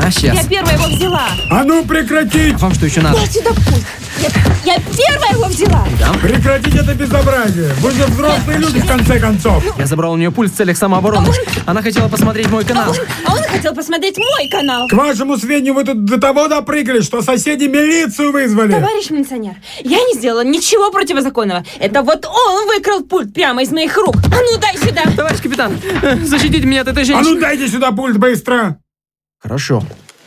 Ага, сейчас. Я первая его взяла. А ну прекратить! Вам что еще надо? Дай сюда пульт. Я первая его взяла. Прекратить это безобразие! Вы же взрослые люди, в конце концов! Я забрал у нее пульт в целях самообороны. Она хотела посмотреть мой канал. А он хотел посмотреть мой канал. К вашему сведению, вы тут до того допрыгали, что соседи милицию вызвали! Товарищ милиционер, я не сделала ничего противозаконного. Это вот он выкрал пульт прямо из моих рук. А ну дай сюда. Товарищ капитан, защитите меня от этой А женщины. ну дайте сюда пульт быстро! Хорошо.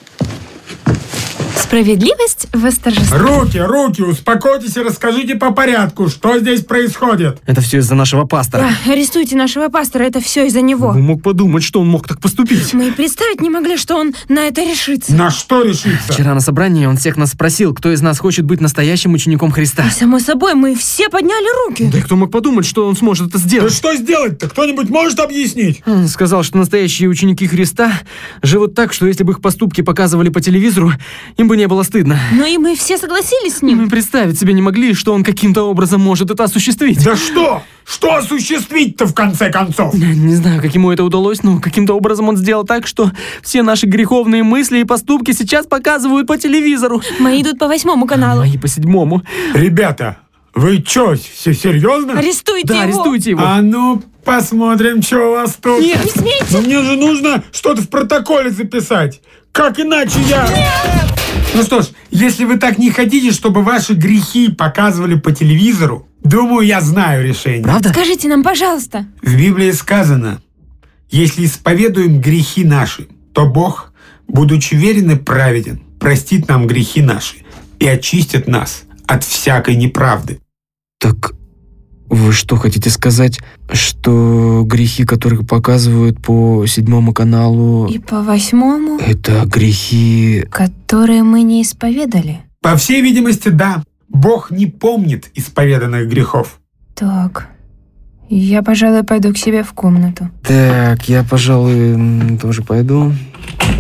Справедливость восторжествует. Руки, успокойтесь и расскажите по порядку, что здесь происходит. Это все из-за нашего пастора. Арестуйте нашего пастора, это все из-за него. Мог подумать, что он мог так поступить. Мы и представить не могли, что он на это решится. На что решиться? Вчера на собрании он всех нас спросил, кто из нас хочет быть настоящим учеником Христа. И само собой, мы все подняли руки. Да и кто мог подумать, что он сможет это Да сделать? что сделать-то? Кто-нибудь может объяснить? Он сказал, что настоящие ученики Христа живут так, что если бы их поступки показывали по телевизору, им бы не было стыдно. Но и мы все согласились с ним. Мы представить себе не могли, что он каким-то образом может это осуществить. Да что? Что осуществить-то в конце концов? Не знаю, как ему это удалось, но каким-то образом он сделал так, что все наши греховные мысли и поступки сейчас показывают по телевизору. Мои идут по 8-му каналу. Мои по 7-му. Ребята, вы чё, все серьезно? Арестуйте Да, его. арестуйте его. А ну, посмотрим, что у вас тут. Нет. Не смейте. Но мне же нужно что-то в протоколе записать. Как иначе я... Ну что ж, если вы так не хотите, чтобы ваши грехи показывали по телевизору, думаю, я знаю решение. Правда? Скажите нам, пожалуйста. В Библии сказано, если исповедуем грехи наши, то Бог, будучи верен и праведен, простит нам грехи наши и очистит нас от всякой неправды. Так вы что хотите сказать, что грехи, которые показывают по 7-му каналу, И по 8-му, это грехи... которые мы не исповедали. По всей видимости, да. Бог не помнит исповеданных грехов. Так, я, пожалуй, пойду к себе в комнату. Так, я, пожалуй, тоже пойду.